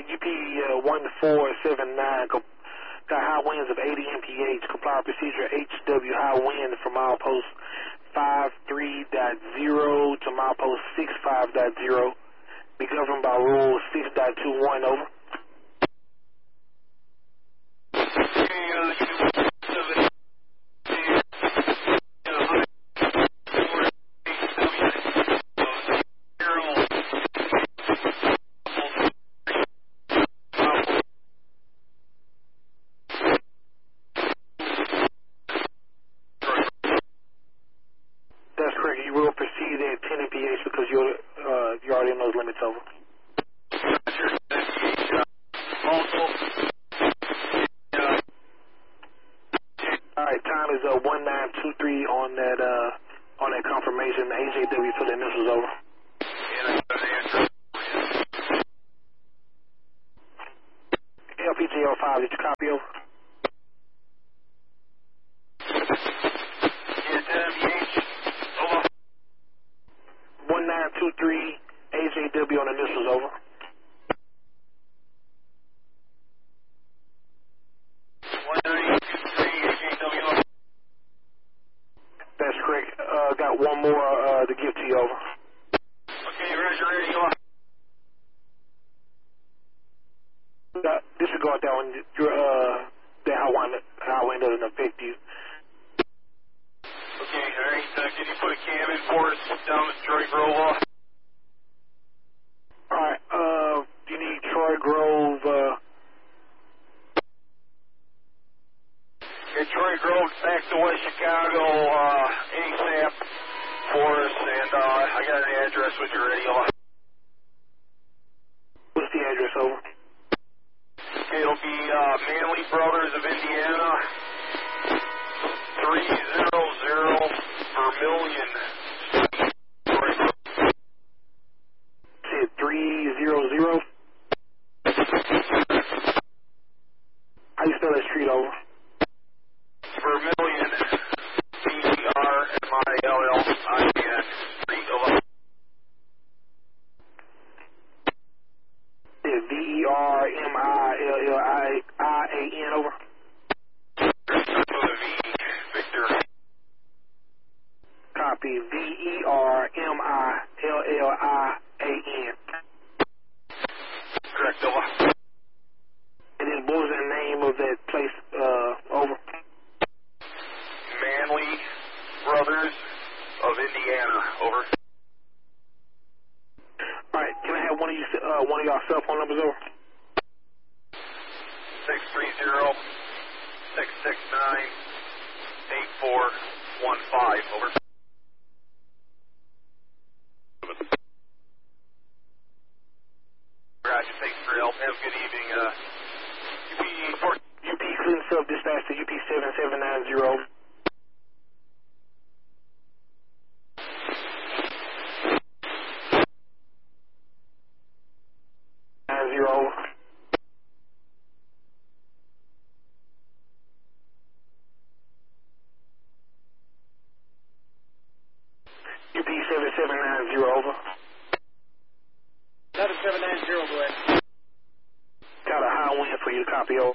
UP 1479, got high winds of 80 mph. Comply procedure HW, high wind from milepost 53.0 to milepost 65.0. Be governed by rule 6.21, over. That's correct. You will proceed at 10 mph because you already in those limits, over. All right, time is 1923 on that confirmation. AJW for the initials, over. LPGL5, did you copy, over? 1923 AJW on initials, over. That's correct. Got one more to give to you, over. Okay, ready. Disregard that one. That how wind doesn't affect you. Okay, alright, can you put a cam in for us down at Troy Grove? Alright, you need Troy Grove, Yeah, Troy Grove back to West Chicago, ASAP for us, and I got an address when you're ready, What's the address, over? Okay, it'll be Manley Brothers of Indiana, 300 Vermillion. Said 300. How you spell that street, over? Vermillion, Vermillion, street, over. Said VERMILLIAN, over. Victor. Copy. VERMILLIAN. Correct, over. And then what was the name of that place, over? Manley Brothers of Indiana, over. Alright, can I have one of y'all cell phone numbers, over? 630-669-8415, over. Roger, thanks for help. Have a good evening. UP Clean Self-Dispatch to UP 7790. UP 7790, over. 7790, go ahead. Got a high wind for you to copy, over.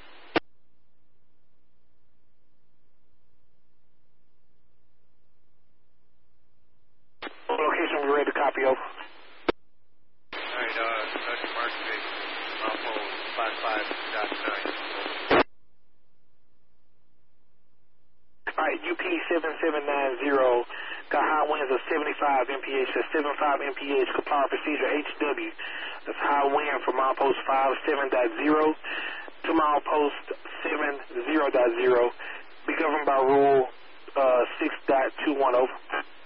Location, we're ready to copy, over. Alright, Dr. Mark, Alpha 55.9. Alright, UP 7790, got high winds of 75 mph to 75 mph, comply procedure HW. That's high wind from milepost 57.0 to milepost 70.0. Be governed by rule 6.21, over.